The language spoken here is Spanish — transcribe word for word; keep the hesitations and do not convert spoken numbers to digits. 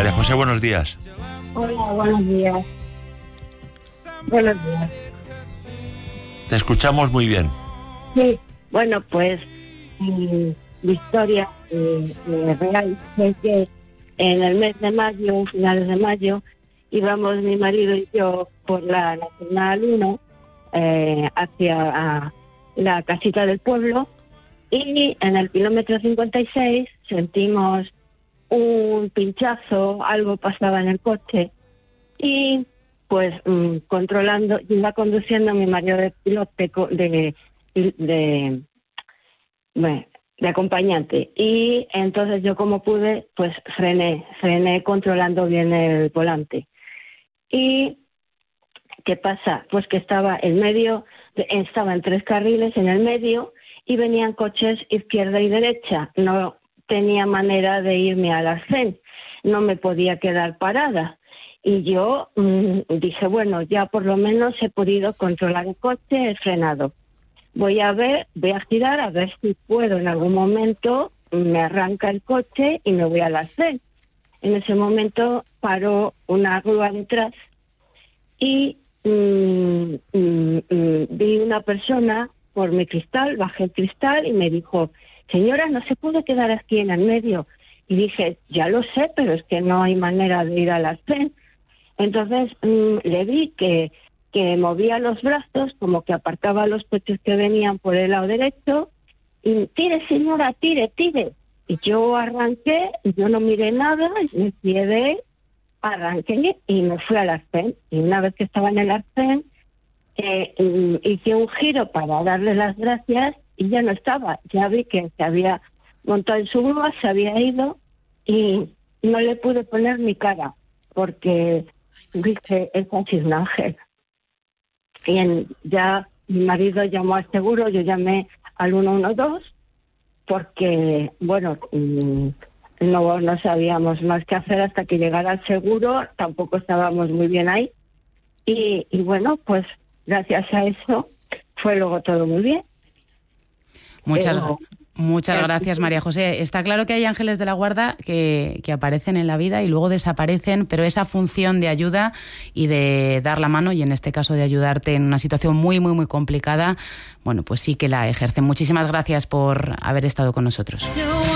María José, buenos días. Hola, buenos días. Buenos días. Te escuchamos muy bien. Sí, bueno, pues mi, mi historia eh, eh, real es que en el mes de mayo, finales de mayo, íbamos mi marido y yo por la Nacional uno eh, hacia a, la casita del pueblo, y en el kilómetro cincuenta y seis sentimos un pinchazo, algo pasaba en el coche, y pues mmm, controlando, iba conduciendo mi marido de piloto de, de, de, bueno, de acompañante, y entonces yo como pude pues frené, frené controlando bien el volante. ¿Y qué pasa? Pues que estaba en medio, estaba en tres carriles en el medio y venían coches izquierda y derecha. No tenía manera de irme al arcén, no me podía quedar parada. Y yo mmm, dije, bueno, ya por lo menos he podido controlar el coche, he frenado. Voy a ver, voy a girar a ver si puedo en algún momento, me arranca el coche y me voy al arcén. En ese momento paró una grúa detrás y mmm, mmm, mmm, vi una persona por mi cristal, bajé el cristal y me dijo, señora, no se puede quedar aquí en el medio. Y dije, ya lo sé, pero es que no hay manera de ir al arcén. Entonces mmm, le vi que, que movía los brazos, como que apartaba los coches que venían por el lado derecho, y tire, señora, tire, tire. Y yo arranqué, y yo no miré nada, y me fié de él, arranqué y me fui al arcén. Y una vez que estaba en el arcén, eh, hice un giro para darle las gracias y ya no estaba. Ya vi que se había montado en su grúa, se había ido y no le pude poner mi cara porque dije, esa es un ángel. Y en, ya mi marido llamó al seguro, yo llamé al ciento doce porque, bueno, no, no sabíamos más qué hacer hasta que llegara el seguro, tampoco estábamos muy bien ahí. Y, y bueno, pues gracias a eso fue luego todo muy bien. Muchas Pero, Muchas gracias, María José. Está claro que hay ángeles de la guarda que, que aparecen en la vida y luego desaparecen, pero esa función de ayuda y de dar la mano, y en este caso de ayudarte en una situación muy, muy, muy complicada, bueno, pues sí que la ejercen. Muchísimas gracias por haber estado con nosotros.